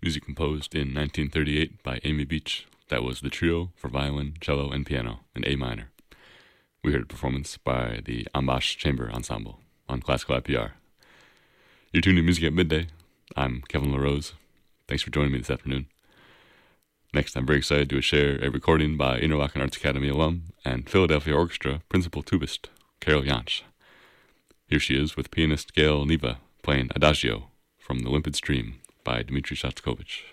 music composed in 1938 by Amy Beach. That was the trio for violin, cello, and piano in A minor. We heard a performance by the Ambash Chamber Ensemble on Classical IPR. You're tuned to Music at Midday. I'm Kevin LaRose. Thanks for joining me this afternoon. Next, I'm very excited to share a recording by Interlochen Arts Academy alum and Philadelphia Orchestra principal tubist Carol Jansch. Here she is with pianist Gail Neva playing Adagio from The Limpid Stream by Dmitri Shostakovich.